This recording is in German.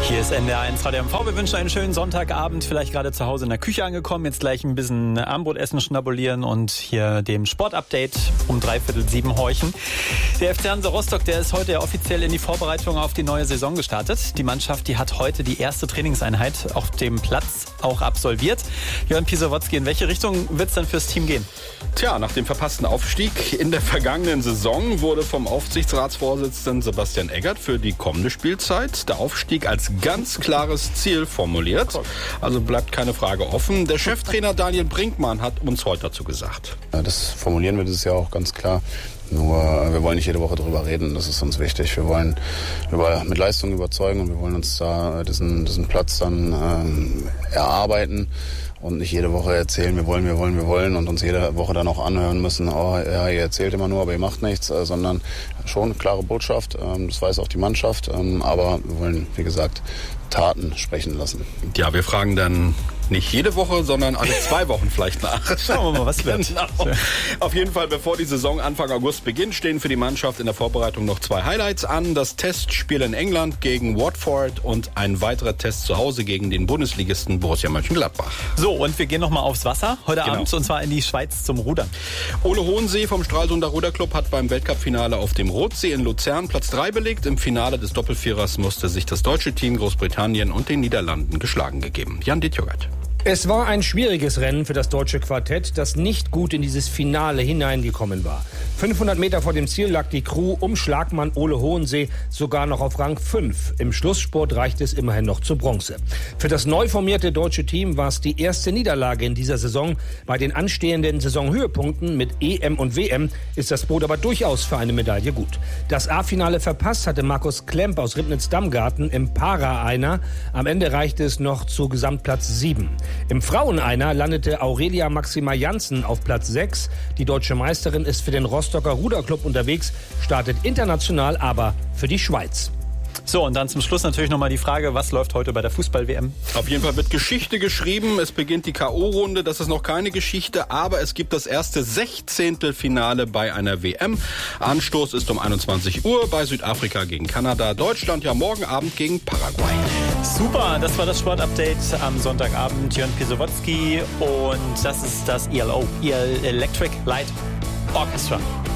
Hier ist NDR1 Radio MV. Wir wünschen einen schönen Sonntagabend. Vielleicht gerade zu Hause in der Küche angekommen. Jetzt gleich ein bisschen Abendbrot essen, schnabulieren und hier dem Sportupdate um 6:45 horchen. Der FC Hansa Rostock, der ist heute ja offiziell in die Vorbereitung auf die neue Saison gestartet. Die Mannschaft, die hat heute die erste Trainingseinheit auf dem Platz auch absolviert. Jörn Pisowotzki, in welche Richtung wird es dann fürs Team gehen? Tja, nach dem verpassten Aufstieg in der vergangenen Saison wurde vom Aufsichtsratsvorsitzenden Sebastian Eggert für die kommende Spielzeit der Aufstieg als ganz klares Ziel formuliert. Also bleibt keine Frage offen. Der Cheftrainer Daniel Brinkmann hat uns heute dazu gesagt. Das formulieren wir dieses Jahr auch ganz klar. Nur wir wollen nicht jede Woche darüber reden, das ist uns wichtig. Wir wollen mit Leistung überzeugen und wir wollen uns da diesen Platz dann erarbeiten und nicht jede Woche erzählen, wir wollen und uns jede Woche dann auch anhören müssen, oh ja, ihr erzählt immer nur, aber ihr macht nichts, sondern schon klare Botschaft, das weiß auch die Mannschaft, aber wir wollen, wie gesagt, Taten sprechen lassen. Ja, wir fragen dann nicht jede Woche, sondern alle 2 Wochen vielleicht nach. Schauen wir mal, was wird. Genau. Auf jeden Fall, bevor die Saison Anfang August beginnt, stehen für die Mannschaft in der Vorbereitung noch 2 Highlights an. Das Testspiel in England gegen Watford und ein weiterer Test zu Hause gegen den Bundesligisten Borussia Mönchengladbach. So, und wir gehen nochmal aufs Wasser heute Abend, und zwar in die Schweiz zum Rudern. Ole Hohensee vom Stralsunder Ruderclub hat beim Weltcup-Finale auf dem Rotsee in Luzern Platz 3 belegt. Im Finale des Doppelvierers musste sich das deutsche Team Großbritannien und den Niederlanden geschlagen gegeben. Jan Dietjogert. Es war ein schwieriges Rennen für das deutsche Quartett, das nicht gut in dieses Finale hineingekommen war. 500 Meter vor dem Ziel lag die Crew um Schlagmann Ole Hohensee sogar noch auf Rang 5. Im Schlussspurt reichte es immerhin noch zur Bronze. Für das neu formierte deutsche Team war es die erste Niederlage in dieser Saison. Bei den anstehenden Saisonhöhepunkten mit EM und WM ist das Boot aber durchaus für eine Medaille gut. Das A-Finale verpasst hatte Markus Klemp aus Ribnitz-Dammgarten im Para-Einer. Am Ende reichte es noch zu Gesamtplatz 7. Im Frauen-Einer landete Aurelia Maxima Janssen auf Platz 6. Die deutsche Meisterin ist für den Rostocker Ruderclub unterwegs, startet international aber für die Schweiz. So, und dann zum Schluss natürlich nochmal die Frage, was läuft heute bei der Fußball-WM? Auf jeden Fall wird Geschichte geschrieben. Es beginnt die K.O.-Runde. Das ist noch keine Geschichte, aber es gibt das erste 16. Finale bei einer WM. Anstoß ist um 21 Uhr bei Südafrika gegen Kanada. Deutschland ja morgen Abend gegen Paraguay. Super, das war das Sportupdate am Sonntagabend. Jörn Pisowotzki und das ist das ELO, Electric Light Orchestra.